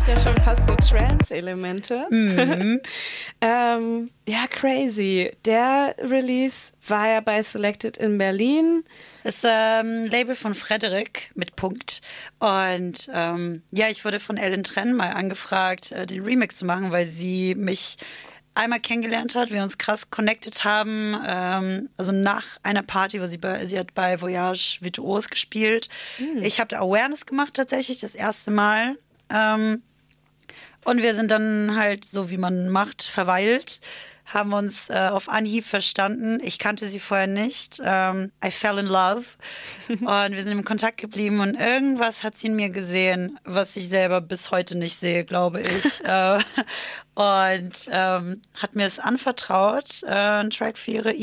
hat ja schon fast so Trance-Elemente. Ja, crazy. Der Release war ja bei Selected in Berlin. Das ist ein Label von Frederik mit Punkt. Und ja, ich wurde von Ellen Trenn mal angefragt, den Remix zu machen, weil sie mich einmal kennengelernt hat, wir uns krass connected haben, also nach einer Party, wo sie hat bei Voyage Virtuos gespielt. Ich habe da Awareness gemacht tatsächlich, das erste Mal. Und wir sind dann halt, so wie man macht, verweilt, haben uns auf Anhieb verstanden. Ich kannte sie vorher nicht. I fell in love. Und wir sind im Kontakt geblieben und irgendwas hat sie in mir gesehen, was ich selber bis heute nicht sehe, glaube ich. Und hat mir es anvertraut, einen Track für ihre